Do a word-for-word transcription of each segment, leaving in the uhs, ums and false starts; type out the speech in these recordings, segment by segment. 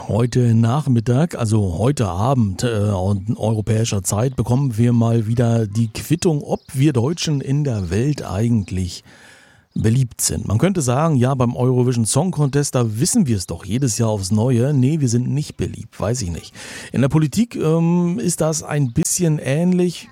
Heute Nachmittag, also heute Abend äh, europäischer Zeit, bekommen wir mal wieder die Quittung, ob wir Deutschen in der Welt eigentlich beliebt sind. Man könnte sagen, ja, beim Eurovision Song Contest, da wissen wir es doch jedes Jahr aufs Neue. Nee, wir sind nicht beliebt, weiß ich nicht. In der Politik ähm, ist das ein bisschen ähnlich,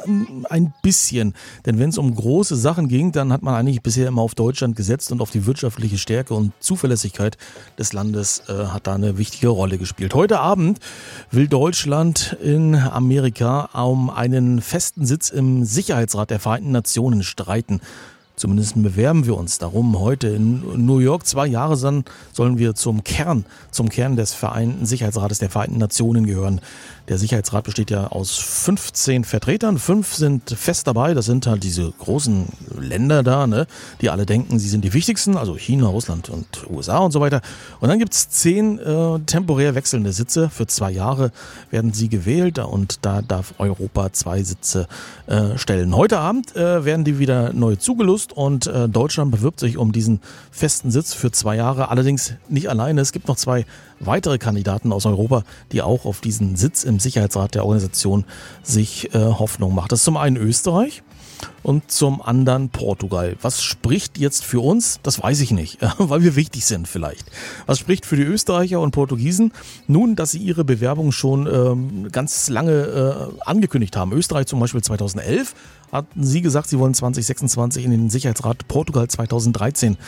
ein bisschen. Denn wenn es um große Sachen ging, dann hat man eigentlich bisher immer auf Deutschland gesetzt und auf die wirtschaftliche Stärke und Zuverlässigkeit des Landes äh, hat da eine wichtige Rolle gespielt. Heute Abend will Deutschland in Amerika um einen festen Sitz im Sicherheitsrat der Vereinten Nationen streiten. Zumindest bewerben wir uns darum. Heute in New York, zwei Jahre dann, sollen wir zum Kern, zum Kern des Vereinten Sicherheitsrates der Vereinten Nationen gehören. Der Sicherheitsrat besteht ja aus fünfzehn Vertretern. Fünf sind fest dabei. Das sind halt diese großen Länder da, ne, die alle denken, sie sind die wichtigsten. Also China, Russland und U S A und so weiter. Und dann gibt's zehn äh, temporär wechselnde Sitze. Für zwei Jahre werden sie gewählt und da darf Europa zwei Sitze äh, stellen. Heute Abend äh, werden die wieder neu zugelost und äh, Deutschland bewirbt sich um diesen festen Sitz für zwei Jahre. Allerdings nicht alleine. Es gibt noch zwei weitere Kandidaten aus Europa, die auch auf diesen Sitz im Sicherheitsrat der Organisation sich äh, Hoffnung macht. Das ist zum einen Österreich und zum anderen Portugal. Was spricht jetzt für uns? Das weiß ich nicht, weil wir wichtig sind vielleicht. Was spricht für die Österreicher und Portugiesen? Nun, dass sie ihre Bewerbung schon ähm, ganz lange äh, angekündigt haben. Österreich zum Beispiel zweitausendelf hatten sie gesagt, sie wollen zwanzig sechsundzwanzig in den Sicherheitsrat, Portugal zweitausenddreizehn.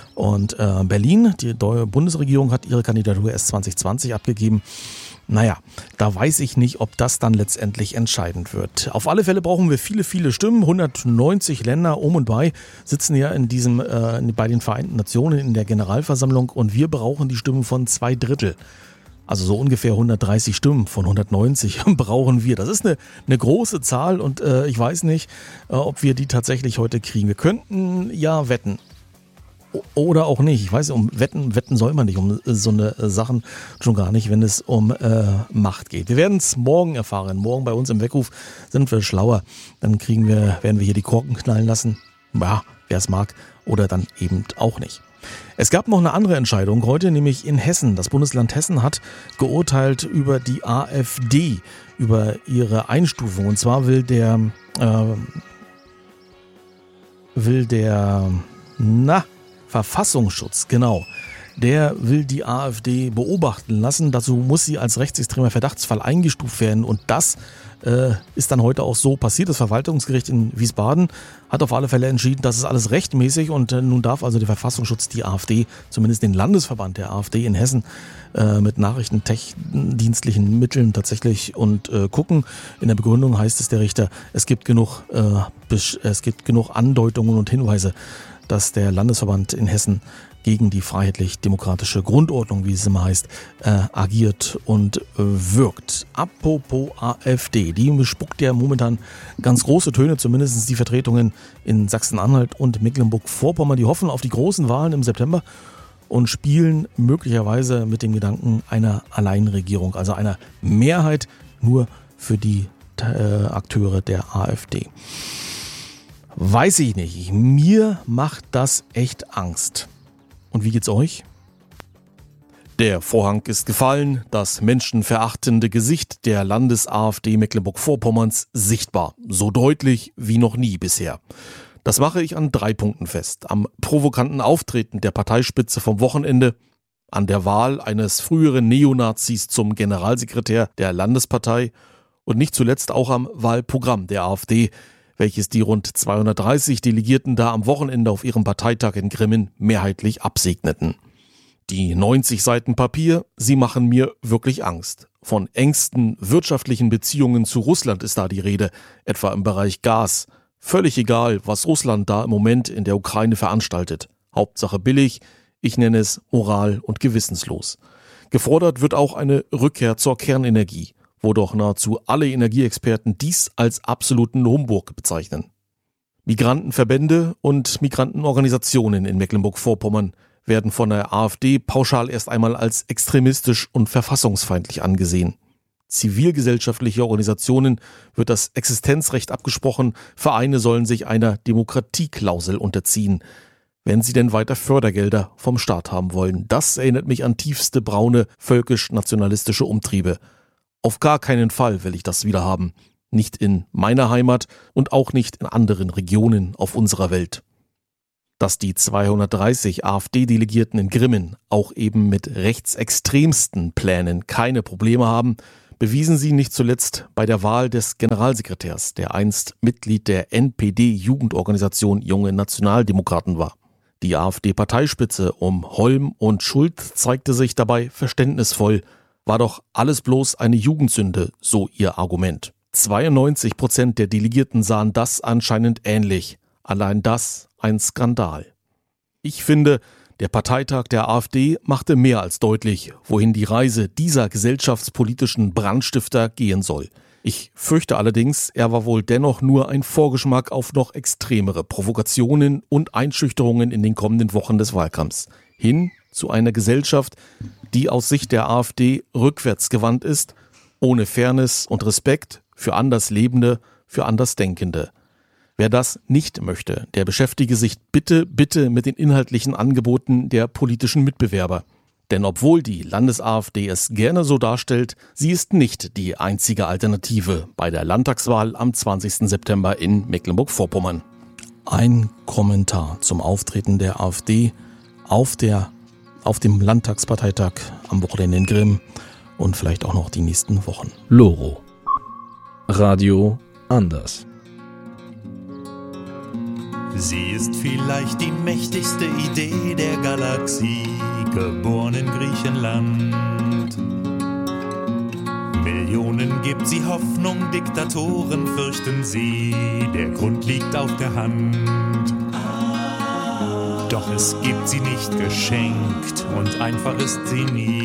Und äh, Berlin, die Bundesregierung, hat ihre Kandidatur erst zwanzig zwanzig abgegeben. Naja, da weiß ich nicht, ob das dann letztendlich entscheidend wird. Auf alle Fälle brauchen wir viele, viele Stimmen. hundertneunzig Länder um und bei sitzen ja in diesem, äh, bei den Vereinten Nationen in der Generalversammlung und wir brauchen die Stimmen von zwei Drittel. Also so ungefähr hundertdreißig Stimmen von hundertneunzig brauchen wir. Das ist eine, eine große Zahl und äh, ich weiß nicht, äh, ob wir die tatsächlich heute kriegen. Wir könnten ja wetten. Oder auch nicht. Ich weiß, um Wetten, Wetten soll man nicht, um so eine Sachen schon gar nicht, wenn es um äh, Macht geht. Wir werden es morgen erfahren. Morgen bei uns im Weckruf sind wir schlauer. Dann kriegen wir, werden wir hier die Korken knallen lassen. Ja, wer es mag. Oder dann eben auch nicht. Es gab noch eine andere Entscheidung heute, nämlich in Hessen. Das Bundesland Hessen hat geurteilt über die AfD, über ihre Einstufung. Und zwar will der, äh, will der, na, Verfassungsschutz, genau. Der will die AfD beobachten lassen. Dazu muss sie als rechtsextremer Verdachtsfall eingestuft werden. Und das äh, ist dann heute auch so passiert. Das Verwaltungsgericht in Wiesbaden hat auf alle Fälle entschieden, das ist alles rechtmäßig. Und äh, nun darf also der Verfassungsschutz die AfD, zumindest den Landesverband der AfD in Hessen, äh, mit nachrichtendienstlichen Mitteln tatsächlich und äh, gucken. In der Begründung heißt es der Richter, es gibt genug, äh, es gibt genug Andeutungen und Hinweise, dass der Landesverband in Hessen gegen die freiheitlich-demokratische Grundordnung, wie es immer heißt, äh, agiert und äh, wirkt. Apropos AfD, die spuckt ja momentan ganz große Töne, zumindest die Vertretungen in Sachsen-Anhalt und Mecklenburg-Vorpommern. Die hoffen auf die großen Wahlen im September und spielen möglicherweise mit dem Gedanken einer Alleinregierung, also einer Mehrheit nur für die äh, Akteure der AfD. Weiß ich nicht. Mir macht das echt Angst. Und wie geht's euch? Der Vorhang ist gefallen, das menschenverachtende Gesicht der Landes-AfD Mecklenburg-Vorpommerns sichtbar. So deutlich wie noch nie bisher. Das mache ich an drei Punkten fest. Am provokanten Auftreten der Parteispitze vom Wochenende, an der Wahl eines früheren Neonazis zum Generalsekretär der Landespartei und nicht zuletzt auch am Wahlprogramm der AfD, welches die rund zweihundertdreißig Delegierten da am Wochenende auf ihrem Parteitag in Grimmen mehrheitlich absegneten. Die neunzig Seiten Papier, sie machen mir wirklich Angst. Von engsten wirtschaftlichen Beziehungen zu Russland ist da die Rede, etwa im Bereich Gas. Völlig egal, was Russland da im Moment in der Ukraine veranstaltet. Hauptsache billig, ich nenne es moral- und gewissenslos. Gefordert wird auch eine Rückkehr zur Kernenergie, wo doch nahezu alle Energieexperten dies als absoluten Humbug bezeichnen. Migrantenverbände und Migrantenorganisationen in Mecklenburg-Vorpommern werden von der AfD pauschal erst einmal als extremistisch und verfassungsfeindlich angesehen. Zivilgesellschaftliche Organisationen wird das Existenzrecht abgesprochen, Vereine sollen sich einer Demokratieklausel unterziehen. wenn sie denn weiter Fördergelder vom Staat haben wollen. Das erinnert mich an tiefste braune, völkisch-nationalistische Umtriebe. Auf gar keinen Fall will ich das wieder haben. Nicht in meiner Heimat und auch nicht in anderen Regionen auf unserer Welt. Dass die zweihundertdreißig AfD-Delegierten in Grimmen auch eben mit rechtsextremsten Plänen keine Probleme haben, bewiesen sie nicht zuletzt bei der Wahl des Generalsekretärs, der einst Mitglied der N P D-Jugendorganisation Junge Nationaldemokraten war. Die AfD-Parteispitze um Holm und Schult zeigte sich dabei verständnisvoll, war doch alles bloß eine Jugendsünde, so ihr Argument. zweiundneunzig Prozent der Delegierten sahen das anscheinend ähnlich. Allein das ein Skandal. Ich finde, der Parteitag der AfD machte mehr als deutlich, wohin die Reise dieser gesellschaftspolitischen Brandstifter gehen soll. Ich fürchte allerdings, er war wohl dennoch nur ein Vorgeschmack auf noch extremere Provokationen und Einschüchterungen in den kommenden Wochen des Wahlkampfs. Hin zu einer Gesellschaft, die aus Sicht der AfD rückwärtsgewandt ist, ohne Fairness und Respekt für Anderslebende, für Andersdenkende. Wer das nicht möchte, der beschäftige sich bitte, bitte mit den inhaltlichen Angeboten der politischen Mitbewerber. Denn obwohl die Landes-AfD es gerne so darstellt, sie ist nicht die einzige Alternative bei der Landtagswahl am zwanzigsten September in Mecklenburg-Vorpommern. Ein Kommentar zum Auftreten der AfD auf, der, auf dem Landtagsparteitag am Wochenende in Grimm und vielleicht auch noch die nächsten Wochen. Loro. Radio anders. Sie ist vielleicht die mächtigste Idee der Galaxie, geboren in Griechenland. Millionen gibt sie Hoffnung, Diktatoren fürchten sie, der Grund liegt auf der Hand. Doch es gibt sie nicht geschenkt und einfach ist sie nie.